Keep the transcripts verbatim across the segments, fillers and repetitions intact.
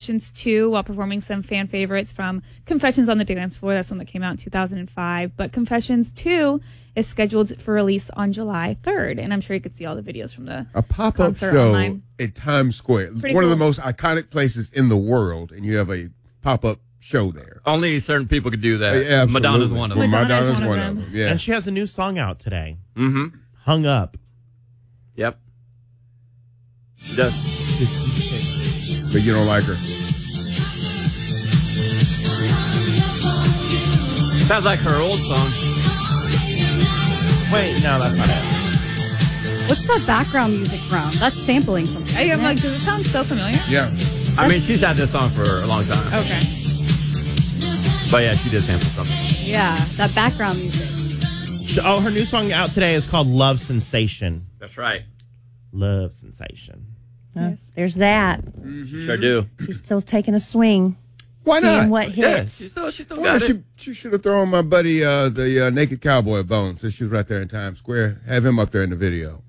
Confessions two while performing some fan favorites from Confessions on the Dance Floor. That's one that came out in two thousand five. But Confessions two is scheduled for release on July third. And I'm sure you could see all the videos from the A pop-up concert show online. at Times Square. Pretty one cool. of the most iconic places in the world. And you have a pop-up show there. Only certain people could do that. Uh, yeah, Madonna's absolutely. one of Well, them. Madonna's Madonna's one one of of them. them. Yeah. And she has a new song out today. Mm-hmm. Hung Up. Yep. She does. But you don't like her. Sounds like her old song. Wait, no, that's not it. What's that background music from? That's sampling something. I, I'm isn't like, it? does it sound so familiar? Yeah. I mean, she's had this song for a long time. Okay. But yeah, she did sample something. Yeah, that background music. Oh, her new song out today is called Love Sensation. That's right. Love Sensation. Uh, there's that. Sure do. She's still taking a swing. Why Seeing not? what Yeah, hits. she still, she still Well, got she, it. she should have thrown my buddy, uh, the uh, Naked Cowboy a bone, since she was right there in Times Square. Have him up there in the video.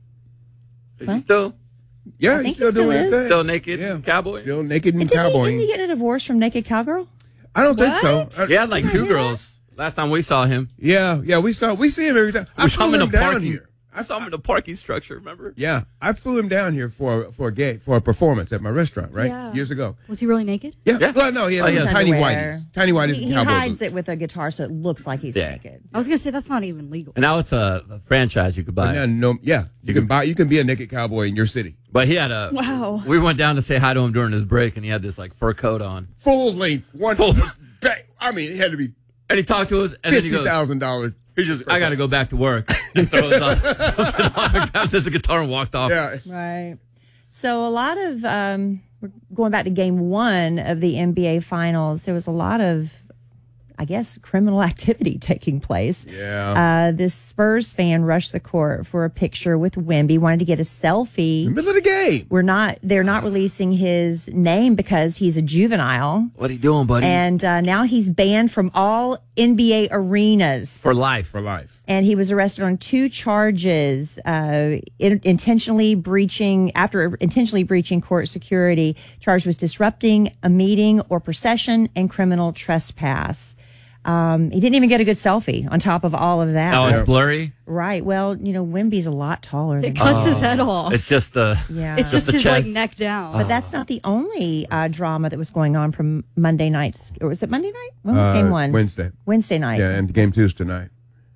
Is she still, Yeah, I he's think still he still doing his is. thing. still naked Yeah. cowboy? Still naked and And didn't, he, cowboy. didn't he get a divorce from Naked Cowgirl? I don't think so. What? I- He had like two girls last time we saw him. yeah, yeah, we saw, we see him every time. I We saw flew him in him a down parking. here. I saw him in a parking structure, remember? Yeah, I flew him down here for for a gay for a performance at my restaurant, right? Yeah. Years ago. Was he really naked? Yeah. Yeah. Well, no, he has Oh, yeah. tiny Underwear. whiteys. Tiny whiteys He, and he cowboy hides boots. it with a guitar so it looks like he's Yeah. naked. I was gonna say that's not even legal. And now it's a, a franchise you could buy. But now, no, yeah, you can buy. You can be a naked cowboy in your city. But he had a. Wow. We went down to say hi to him during his break, and he had this like fur coat on. Full length, one. Full- I mean, it had to be And he talked to us, and then he fifty goes, thousand dollars. he just, I got to go back to work. He throws it on, throws it off and grabs his guitar and walked off. Yeah. Right. So a lot of, um, we're going back to game one of the N B A Finals, there was a lot of, I guess, criminal activity taking place. Yeah. Uh, this Spurs fan rushed the court for a picture with Wemby, wanted to get a selfie. Middle of the game. We're not, they're not releasing his name because he's a juvenile. What are you doing, buddy? And uh, now he's banned from all N B A arenas. For life. For life. And he was arrested on two charges, uh, in, intentionally breaching, after intentionally breaching court security. Charge was disrupting a meeting or procession and criminal trespass. Um, he didn't even get a good selfie on top of all of that. Oh, it's blurry? Right. Well, you know, Wemby's a lot taller than It cuts his head off. It's just the. Yeah. It's just the his chest. like neck down. But that's not the only uh, drama that was going on from Monday nights. Or was it Monday night? When was Uh, game one? Wednesday. Wednesday night. Yeah, and game two's tonight.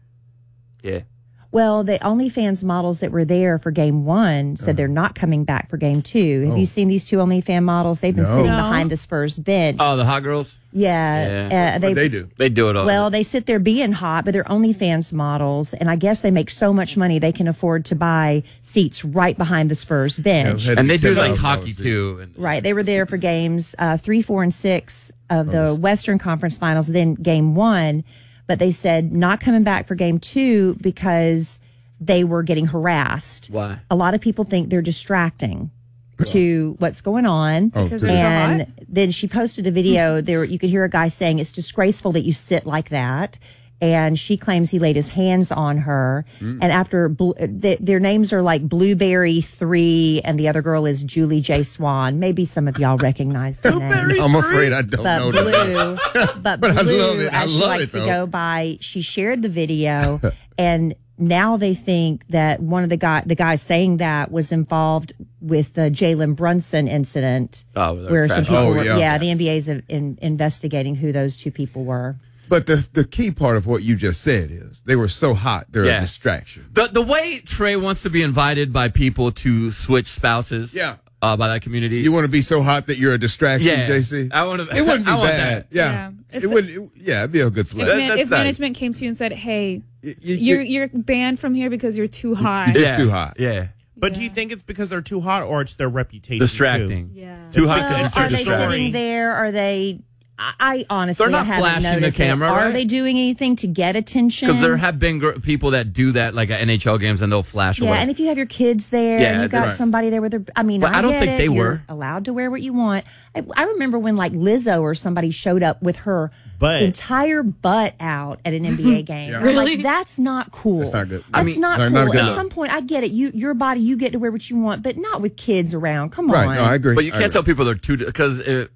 Yeah. Well, the OnlyFans models that were there for game one said they're not coming back for game two. Have Oh. you seen these two OnlyFans models? They've been No. sitting No. behind the Spurs bench. Oh, the hot girls? yeah. Yeah. Uh, they, What they do. They do it all. Well, they sit there being hot, but they're OnlyFans models. And I guess they make so much money they can afford to buy seats right behind the Spurs bench. Yeah, and they do ten like thousand hockey dollars too. And, Right. They were there for games uh, three, four, and six of the Western Conference Finals, then game one. But they said not coming back for game two because they were getting harassed. Why? A lot of people think they're distracting to what's going on. Oh, Because good. they're so And hot? then she posted a video there. You could hear a guy saying it's disgraceful that you sit like that. And she claims he laid his hands on her. Mm. And after bl- th- their names are like Blueberry Three, and the other girl is Julie J. Swan. Maybe some of y'all recognize the name. I'm afraid I don't But know that. Blue, but, But I Blue, love it. I as she love likes it, to though. go by, she shared the video, and now they think that one of the guy, the guy saying that, was involved with the Jalen Brunson incident, Oh, with our where some trash- people Oh, were. yeah. Yeah, the N B A's in, investigating who those two people were. But the the key part of what you just said is they were so hot they're Yeah. a distraction. The the way Trey wants to be invited by people to switch spouses, Yeah. uh, by that community. You want to be so hot that you're a distraction, Yeah. J C? I wanna- It wouldn't be I want bad. that. Yeah. Yeah. It's- It wouldn't. It, yeah, it'd be a good If, flick. That- man- that's if nice. management came to you and said, "Hey, Y- y- you're y- you're banned from here because you're too hot," You're too hot. Yeah. But do you think it's because they're too hot or it's their reputation? Distracting. Yeah. Too hot Well, to are disturb they the story. sitting there? Are they? I, I honestly They're not haven't flashing the noticed it. camera, Are right? they doing anything to get attention? Because there have been gr- people that do that, like at N H L games, and they'll flash Yeah, away. and if you have your kids there Yeah, and you've got right. somebody there with their, I mean, But I, I don't get think it. they You're were. allowed to wear what you want. I, I remember when like Lizzo or somebody showed up with her Butt. entire butt out at an N B A game. Yeah. I'm like, that's not cool. That's not good. That's I mean, not not- cool. not a good At look. some point, I get it. You, your body, you get to wear what you want, but not with kids around. Come Right. on. No, I agree. But you I can't agree. tell people they're too, because